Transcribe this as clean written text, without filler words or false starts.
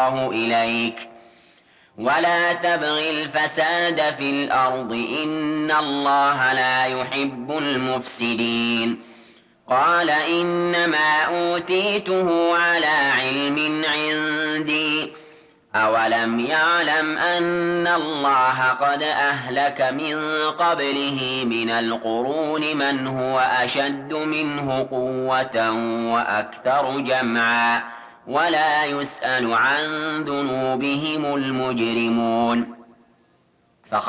الله إليك ولا تبغ الفساد في الأرض إن الله لا يحب المفسدين. قال إنما أوتيته على علم عندي أولم يعلم أن الله قد أهلك من قبله من القرون من هو أشد منه قوة وأكثر جمعا ولا يسأل عن ذنوبهم المجرمون.